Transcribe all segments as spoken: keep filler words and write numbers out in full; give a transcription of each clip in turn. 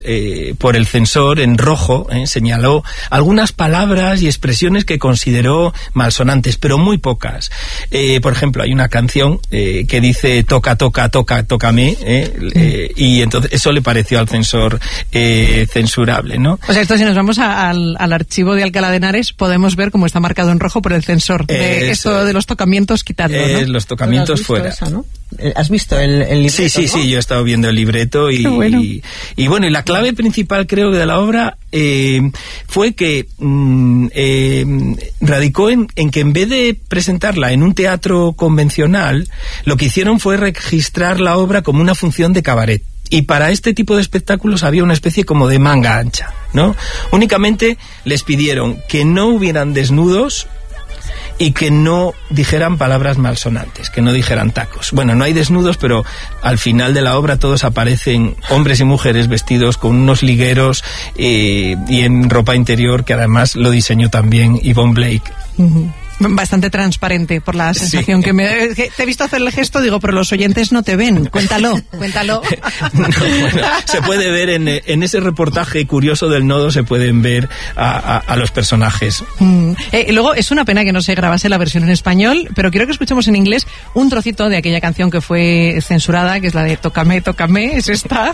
Eh, por el censor en rojo, eh, señaló algunas palabras y expresiones que consideró malsonantes, pero muy pocas. Eh, por ejemplo, hay una canción eh, que dice toca, toca, toca, tócame, eh, eh, y entonces eso le pareció al censor eh, censurable, ¿no? O sea, esto si nos vamos a, al, al archivo de Alcalá de Henares, podemos ver cómo está marcado en rojo por el censor. De eh, esto de los tocamientos, quitarlo, eh, ¿no? Los tocamientos fuera. Esa, ¿no? ¿Has visto el, el libreto? Sí, sí, ¿no? sí, yo he estado viendo el libreto y, bueno. y, y bueno, y la clave principal creo que de la obra eh, fue que mm, eh, radicó en, en que en vez de presentarla en un teatro convencional, lo que hicieron fue registrar la obra como una función de cabaret. Y para este tipo de espectáculos había una especie como de manga ancha, ¿no? Únicamente les pidieron que no hubieran desnudos y que no dijeran palabras malsonantes, que no dijeran tacos. Bueno, no hay desnudos, pero al final de la obra todos aparecen hombres y mujeres vestidos con unos ligueros eh, y en ropa interior, que además lo diseñó también Yvonne Blake. Uh-huh. Bastante transparente por la sensación sí. que me... Que te he visto hacer el gesto, digo, pero los oyentes no te ven. Cuéntalo, cuéntalo. No, bueno, se puede ver en, en ese reportaje curioso del Nodo, se pueden ver a, a, a los personajes. Mm. Eh, y luego, es una pena que no se grabase la versión en español, pero quiero que escuchemos en inglés un trocito de aquella canción que fue censurada, que es la de Tócame, tócame, es esta...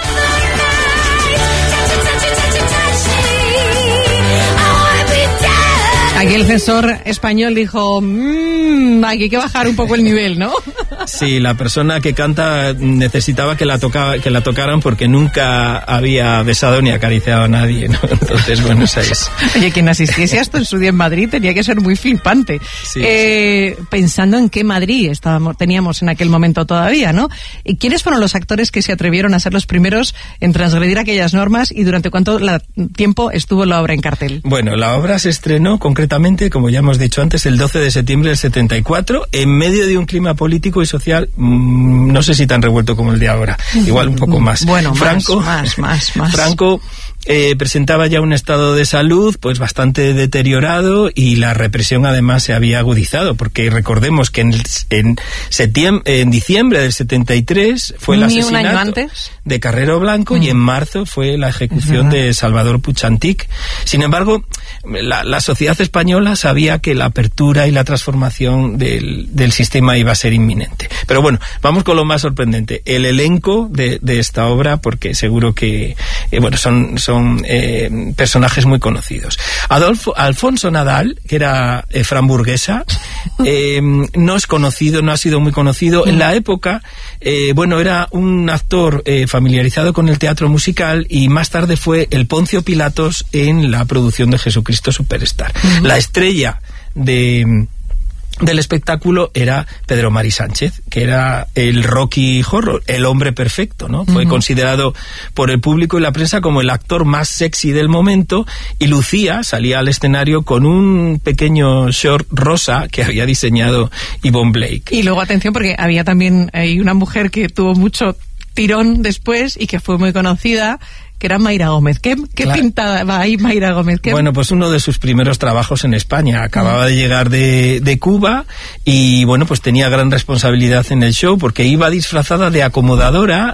Aquí el censor español dijo, mmm, aquí hay que bajar un poco el nivel, ¿no? Sí, la persona que canta necesitaba que la toca, que la tocaran porque nunca había besado ni acariciado a nadie, ¿no? Entonces, bueno, esa es. Oye, quien asistiese a esto en su día en Madrid tenía que ser muy flipante. Sí, eh, sí. Pensando en qué Madrid estábamos, teníamos en aquel momento todavía, ¿no? ¿Y quiénes fueron los actores que se atrevieron a ser los primeros en transgredir aquellas normas y durante cuánto la, tiempo estuvo la obra en cartel? Bueno, la obra se estrenó concretamente, como ya hemos dicho antes, el doce de septiembre del setenta y cuatro, en medio de un clima político y social, mmm, no sé si tan revuelto como el de ahora, igual un poco más. Bueno, Franco, más, más, más. Franco eh, presentaba ya un estado de salud pues bastante deteriorado y la represión además se había agudizado, porque recordemos que en, en, septiembre, en diciembre del setenta y tres fue el Ni asesinato un año antes. de Carrero Blanco mm. y en marzo fue la ejecución de Salvador Puig-Antich. Sin embargo, la, la sociedad española sabía que la apertura y la transformación del, del sistema iba a ser inminente. Pero bueno, vamos con lo más sorprendente, el elenco de, de esta obra, porque seguro que eh, bueno, son, son eh, personajes muy conocidos. Adolfo, Alfonso Nadal, que era eh, framburguesa, eh, no es conocido, no ha sido muy conocido. En la época, eh, bueno, era un actor eh, familiarizado con el teatro musical y más tarde fue el Poncio Pilatos en la producción de Jesucristo Superstar. Uh-huh. La estrella de... del espectáculo era Pedro Mari Sánchez, que era el Rocky Horror, el hombre perfecto, ¿no? Uh-huh. Fue considerado por el público y la prensa como el actor más sexy del momento, y lucía, salía al escenario con un pequeño short rosa que había diseñado Yvonne Blake. Y luego, atención, porque había también hay una mujer que tuvo mucho tirón después y que fue muy conocida, que era Mayra Gómez. ¿Qué, qué claro. pintada va ahí Mayra Gómez? ¿Qué? Bueno, pues uno de sus primeros trabajos en España. Acababa de llegar de, de Cuba y, bueno, pues tenía gran responsabilidad en el show porque iba disfrazada de acomodadora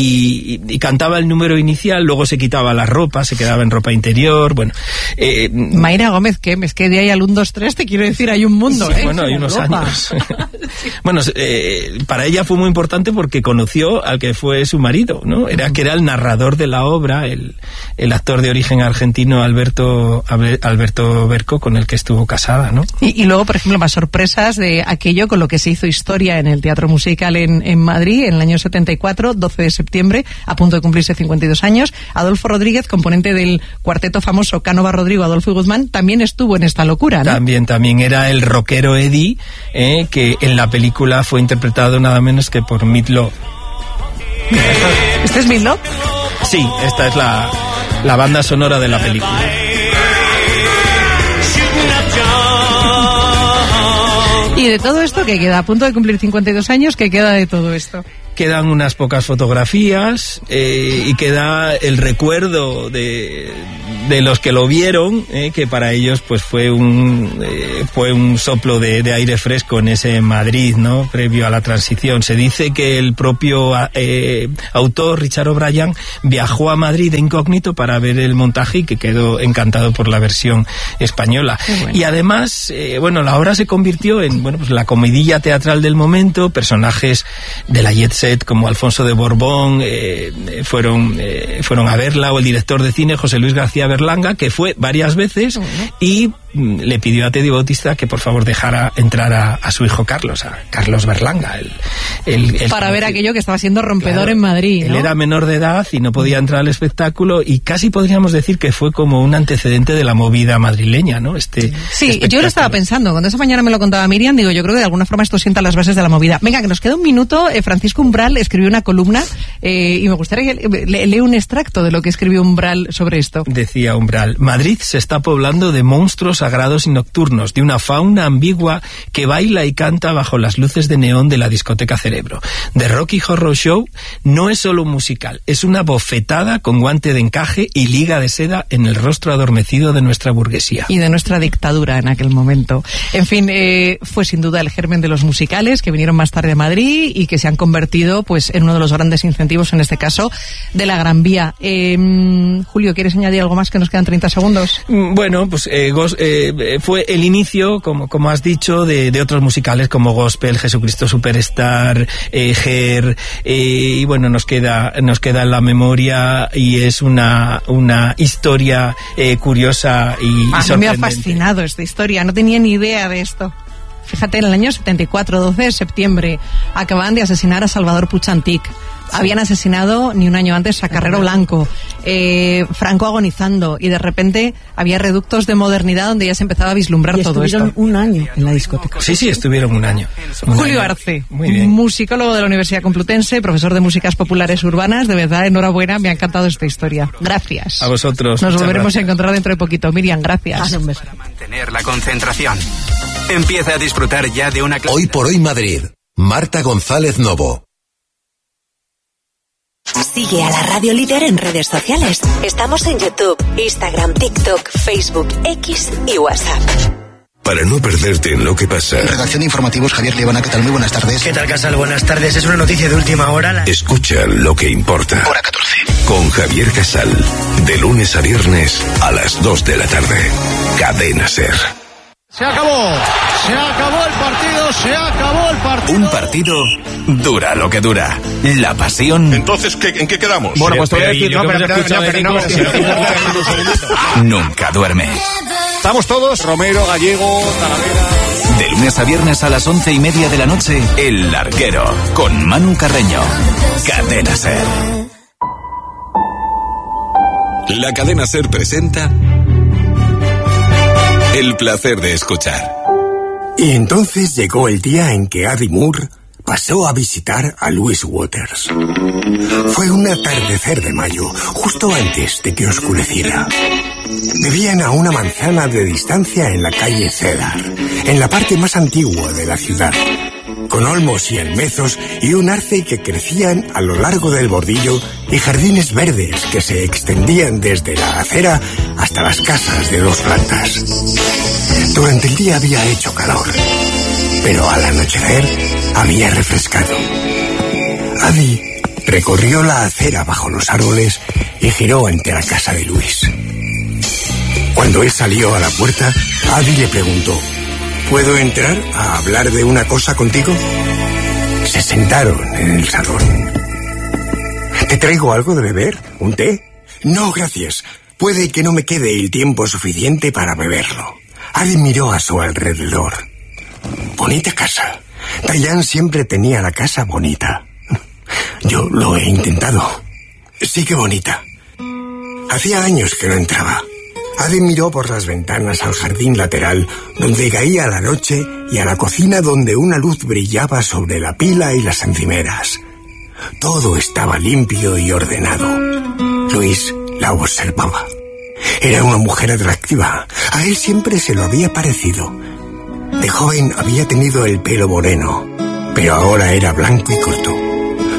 y, y, y cantaba el número inicial, luego se quitaba la ropa, se quedaba en ropa interior, bueno. Eh, Mayra Gómez, ¿qué? Es que de ahí al uno, dos, tres, te quiero decir, hay un mundo, sí, ¿eh? Bueno, hay unos ropa. años. Sí. Bueno, eh, para ella fue muy importante porque conoció al que fue su marido, ¿no? Era que era el narrador de la obra, El, el actor de origen argentino Alberto Alberto Berco, con el que estuvo casada, ¿no? Y, y luego, por ejemplo, más sorpresas de aquello con lo que se hizo historia en el teatro musical en, en Madrid en el año setenta y cuatro, doce de septiembre, a punto de cumplirse cincuenta y dos años. Adolfo Rodríguez, componente del cuarteto famoso Cánova Rodrigo, Adolfo y Guzmán, también estuvo en esta locura, ¿no? También, también era el rockero Eddie, eh, que en la película fue interpretado nada menos que por Meat Loaf. ¿Este es Meat Loaf? Sí, esta es la, la banda sonora de la película. Y de todo esto, ¿qué queda? A punto de cumplir cincuenta y dos años, ¿qué queda de todo esto? quedan unas pocas fotografías eh, y queda el recuerdo de, de los que lo vieron, eh, que para ellos pues fue un eh, fue un soplo de, de aire fresco en ese Madrid, ¿no? Previo a la transición. Se dice que el propio eh, autor Richard O'Brien viajó a Madrid de incógnito para ver el montaje y que quedó encantado por la versión española. Bueno. Y además, eh, bueno, la obra se convirtió en, bueno, pues la comidilla teatral del momento. Personajes de la jet set como Alfonso de Borbón eh, fueron eh, fueron a verla, o el director de cine José Luis García Berlanga, que fue varias veces uh-huh. y mm, le pidió a Teddy Bautista que por favor dejara entrar a, a su hijo Carlos, a Carlos Berlanga. El, el, el para ver aquello que estaba siendo rompedor, claro, en Madrid, ¿no? Él era menor de edad y no podía entrar al espectáculo, y casi podríamos decir que fue como un antecedente de la movida madrileña, ¿no? Este Sí, yo lo estaba pensando, cuando esa mañana me lo contaba Miriam, digo, yo creo que de alguna forma esto sienta las bases de la movida. Venga, que nos queda un minuto. eh, Francisco Umbral escribió una columna eh, y me gustaría que le, lea un extracto de lo que escribió Umbral sobre esto. Decía Umbral: Madrid se está poblando de monstruos sagrados y nocturnos, de una fauna ambigua que baila y canta bajo las luces de neón de la discoteca Cerebro. The Rocky Horror Show no es solo un musical, es una bofetada con guante de encaje y liga de seda en el rostro adormecido de nuestra burguesía. Y de nuestra dictadura en aquel momento. En fin, eh, fue sin duda el germen de los musicales que vinieron más tarde a Madrid y que se han convertido pues en uno de los grandes incentivos, en este caso, de la Gran Vía. Eh, Julio, ¿quieres añadir algo más, que nos quedan treinta segundos? Bueno, pues eh, gos, eh, fue el inicio, como, como has dicho, de, de otros musicales como Gospel, Jesucristo Superstar, eh, Her, eh, y bueno, nos queda nos queda en la memoria, y es una, una historia eh, curiosa y, y sorprendente. A mí me ha fascinado esta historia, no tenía ni idea de esto. Fíjate, en el año setenta y cuatro, doce de septiembre, acaban de asesinar a Salvador Puig Antich. Sí. Habían asesinado ni un año antes a Carrero Blanco, eh, Franco agonizando, y de repente había reductos de modernidad donde ya se empezaba a vislumbrar y todo esto. Estuvieron un año en la discoteca. Sí, sí, estuvieron un año. Un Julio año. Arce, Muy bien. musicólogo de la Universidad Complutense, profesor de músicas populares urbanas, de verdad, enhorabuena, me ha encantado esta historia. Gracias. A vosotros. Nos volveremos gracias. a encontrar dentro de poquito. Miriam, gracias. Ah, un beso. Para mantener la concentración. Empieza a disfrutar ya de una clase. Hoy por hoy Madrid. Marta González Novo. Sigue a la Radio Líder en redes sociales. Estamos en YouTube, Instagram, TikTok, Facebook, X y WhatsApp. Para no perderte en lo que pasa. Redacción de informativos, Javier Liebana, ¿qué tal? Muy buenas tardes. ¿Qué tal, Casal? Buenas tardes. Es una noticia de última hora. La... Escucha lo que importa. Hora catorce. Con Javier Casal. De lunes a viernes a las dos de la tarde. Cadena Ser. Se acabó, se acabó el partido, se acabó el partido. Un partido dura lo que dura. La pasión. Entonces, ¿qué, ¿en qué quedamos? Bueno, pues te voy a decir, no, pero, pero, no, pero no, pero no, nunca duerme. Estamos todos, Romero, Gallego, Talavera. De lunes a viernes a las once y media de la noche, El Larguero, con Manu Carreño. Cadena Ser. La Cadena Ser presenta El placer de escuchar. Y entonces llegó el día en que Addie Moore pasó a visitar a Louise Waters. Fue un atardecer de mayo, justo antes de que oscureciera. Vivían a una manzana de distancia en la calle Cedar, en la parte más antigua de la ciudad, con olmos y almezos y un arce que crecían a lo largo del bordillo y jardines verdes que se extendían desde la acera hasta las casas de dos plantas. Durante el día había hecho calor, pero al anochecer había refrescado. Addie recorrió la acera bajo los árboles y giró ante la casa de Luis. Cuando él salió a la puerta, Addie le preguntó: ¿puedo entrar a hablar de una cosa contigo? Se sentaron en el salón. ¿Te traigo algo de beber? ¿Un té? No, gracias. Puede que no me quede el tiempo suficiente para beberlo. Addie miró a su alrededor. Bonita casa. Diane siempre tenía la casa bonita. Yo lo he intentado. Sí que bonita. Hacía años que no entraba. Addie miró por las ventanas al jardín lateral, donde caía la noche, y a la cocina, donde una luz brillaba sobre la pila y las encimeras. Todo estaba limpio y ordenado. Luis la observaba. Era una mujer atractiva. A él siempre se lo había parecido. De joven había tenido el pelo moreno, pero ahora era blanco y corto.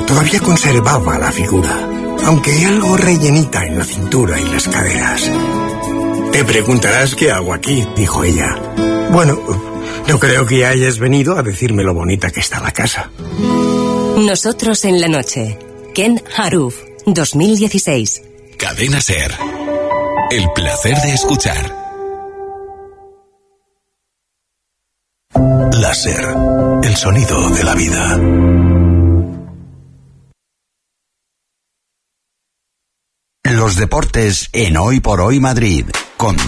Todavía conservaba la figura, aunque algo rellenita en la cintura y las caderas. Te preguntarás qué hago aquí, dijo ella. Bueno, no creo que hayas venido a decirme lo bonita que está la casa. Nosotros en la noche. Ken Haruf, dos mil dieciséis. Cadena SER. El placer de escuchar. La SER, el sonido de la vida. Los deportes en Hoy por Hoy Madrid, con